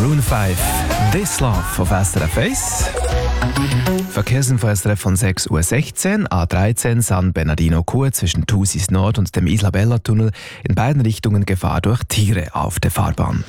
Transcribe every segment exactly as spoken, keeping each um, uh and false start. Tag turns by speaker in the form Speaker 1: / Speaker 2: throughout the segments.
Speaker 1: Maroon fünf, «This Love» auf S R F eins. Verkehrsinfo S R F von sechs Uhr sechzehn, A dreizehn San Bernardino-Chur zwischen Thusis Nord und dem Isabella-Tunnel. In beiden Richtungen Gefahr durch Tiere auf der Fahrbahn.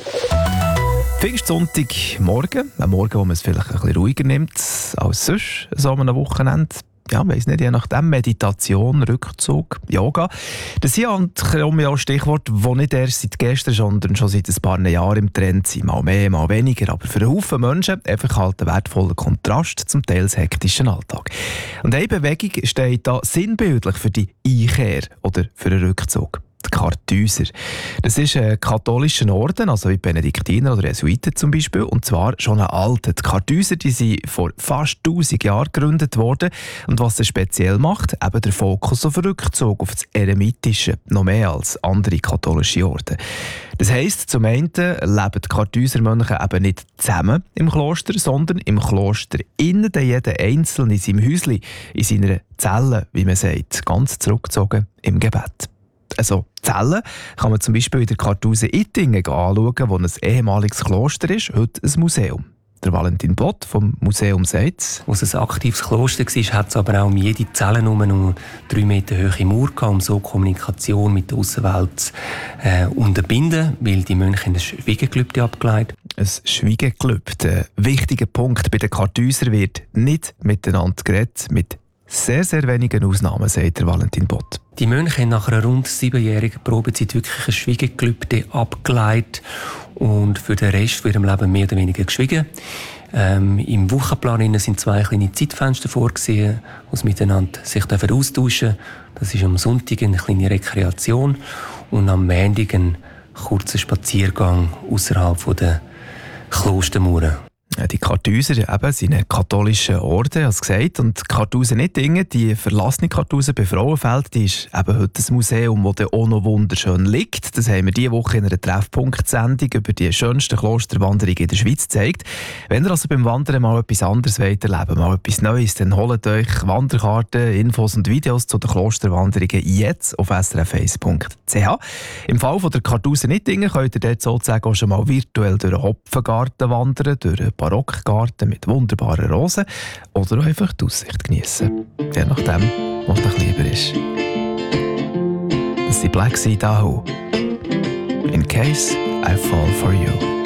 Speaker 1: Pfingstsonntag morgen, ein Morgen, wo man es vielleicht ein bisschen ruhiger nimmt als sonst so am Wochenende. Ja, weiss nicht, je nachdem, Meditation, Rückzug, Yoga. Das sind ja Stichworte, die nicht erst seit gestern, sondern schon seit ein paar Jahren im Trend sind. Mal mehr, mal weniger. Aber für einen Haufen Menschen einfach halt ein wertvoller Kontrast zum teils hektischen Alltag. Und eine Bewegung steht da sinnbildlich für die Einkehr oder für einen Rückzug. Die Kartäuser. Das ist ein katholischer Orden, also wie Benediktiner oder Jesuiten zum Beispiel, und zwar schon ein alter. Die Kartäuser, die sind vor fast tausend Jahren gegründet worden, und was sie speziell macht, eben der Fokus auf Rückzug, auf das Eremitische, noch mehr als andere katholische Orden. Das heisst, zum einen leben die Kartäusermönche eben nicht zusammen im Kloster, sondern im Kloster innen, jeder einzeln in seinem Häuschen, in seiner Zelle, wie man sagt, ganz zurückgezogen im Gebet. Also Zellen kann man zum Beispiel in der Kartause Ittingen anschauen, wo ein ehemaliges Kloster ist, heute ein Museum. Der Valentin Bott vom Museum sagt,
Speaker 2: als es ein aktives Kloster war, hat es aber auch um jede Zelle nur eine drei Meter hohe Mauer gehabt, um so Kommunikation mit der Aussenwelt äh, unterbinden, weil die Mönche ein Schweigegelübde abgelegt.
Speaker 1: Ein Schweigegelübde. Ein wichtiger Punkt bei den Kartäusern wird nicht miteinander geredet, mit sehr, sehr wenigen Ausnahmen, sagt der Valentin Bott.
Speaker 2: Die Mönche haben nach einer rund siebenjährigen Probezeit wirklich ein Schweigegelübde abgeleitet und für den Rest von ihrem Leben mehr oder weniger geschwiegen. Ähm, Im Wochenplan sind zwei kleine Zeitfenster vorgesehen, wo sie miteinander sich austauschen dürfen. Das ist am Sonntag eine kleine Rekreation und am Montag ein kurzer Spaziergang außerhalb der Klostermauern.
Speaker 1: Die Kartäuser eben, sind ein katholischer Orden, als gesagt. Und die Kartause Ittingen, die verlassene Kartause bei Frauenfeld, die ist eben heute ein Museum, das auch noch wunderschön liegt. Das haben wir diese Woche in einer Treffpunkt-Sendung über die schönsten Klosterwanderungen in der Schweiz gezeigt. Wenn ihr also beim Wandern mal etwas anderes wollt erleben, mal etwas Neues, dann holt euch Wanderkarten, Infos und Videos zu den Klosterwanderungen jetzt auf s r f eins punkt c h. Im Fall von der Kartause Ittingen könnt ihr dort sozusagen auch schon mal virtuell durch einen Hopfengarten wandern, durch einen Barockgarten mit wunderbaren Rosen oder einfach die Aussicht geniessen. Je nachdem, was euch lieber ist. Das ist die Black Sea Dahu. In case I fall for you.